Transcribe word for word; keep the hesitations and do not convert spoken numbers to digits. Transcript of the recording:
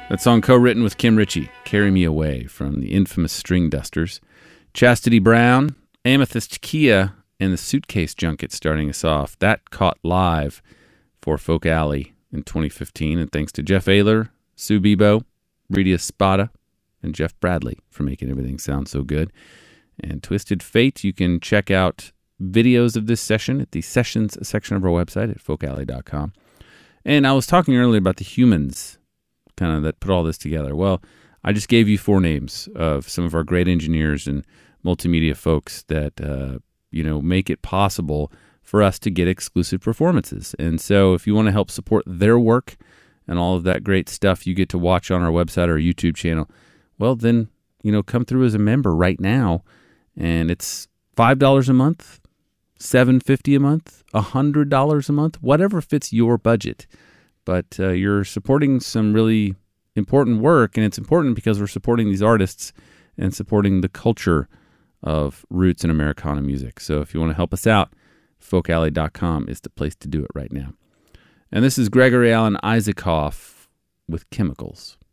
That song co-written with Kim Ritchie, Carry Me Away, from the infamous String Dusters. Chastity Brown, Amethyst Kia, and the Suitcase Junket starting us off. That caught live for Folk Alley in twenty fifteen, and thanks to Jeff Ayler, Sue Bebo, Rita Spada, and Jeff Bradley for making everything sound so good. And Twisted Fate, you can check out videos of this session at the Sessions section of our website at folk alley dot com. And I was talking earlier about the humans kind of that put all this together. Well, I just gave you four names of some of our great engineers and multimedia folks that uh, you know make it possible for us to get exclusive performances. And so if you want to help support their work and all of that great stuff you get to watch on our website or YouTube channel, well, then, you know, come through as a member right now. And it's five dollars a month, seven dollars and fifty cents a month, one hundred dollars a month, whatever fits your budget. But uh, you're supporting some really important work, and it's important because we're supporting these artists and supporting the culture of roots and Americana music. So if you want to help us out, folk alley dot com is the place to do it right now. And this is Gregory Alan Isaacoff with Chemicals.